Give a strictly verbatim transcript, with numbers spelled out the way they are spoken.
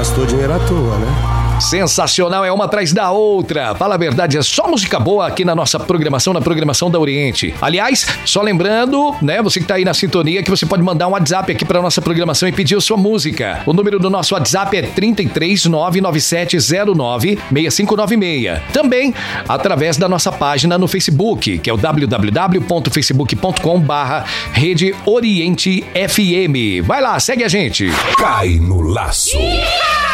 gastou dinheiro à toa, né? Sensacional, é uma atrás da outra. Fala a verdade, é só música boa aqui na nossa programação, na programação da Oriente. Aliás, só lembrando, né, você que tá aí na sintonia, que você pode mandar um WhatsApp aqui pra nossa programação e pedir a sua música. O número do nosso WhatsApp é trinta e três, nove nove sete zero nove, seis cinco nove seis. Também através da nossa página no Facebook, que é o w w w ponto facebook ponto com barra Rede Oriente F M. Vai lá, segue a gente. Cai no laço.